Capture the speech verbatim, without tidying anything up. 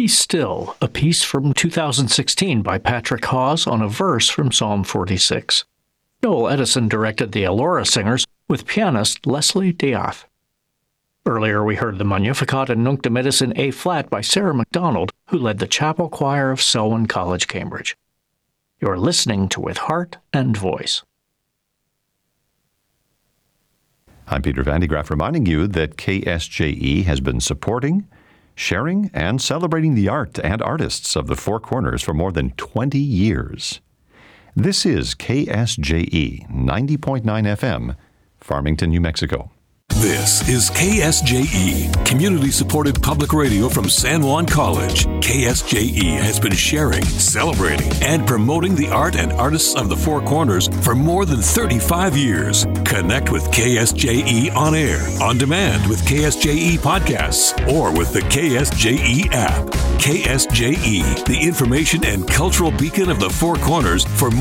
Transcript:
Be Still, a piece from two thousand sixteen by Patrick Hawes on a verse from Psalm forty-six. Noel Edison directed the Elora Singers with pianist Leslie Diath. Earlier we heard the Magnificat and Nunc Dimittis in A-flat by Sarah MacDonald, who led the chapel choir of Selwyn College, Cambridge. You're listening to With Heart and Voice. I'm Peter Van de Graaff, reminding you that K S J E has been supporting, sharing, and celebrating the art and artists of the Four Corners for more than twenty years. This is K S J E ninety point nine F M, Farmington, New Mexico. This is K S J E, community-supported public radio from San Juan College. K S J E has been sharing, celebrating, and promoting the art and artists of the Four Corners for more than thirty-five years. Connect with K S J E on air, on demand with K S J E podcasts, or with the K S J E app. K S J E, the information and cultural beacon of the Four Corners for more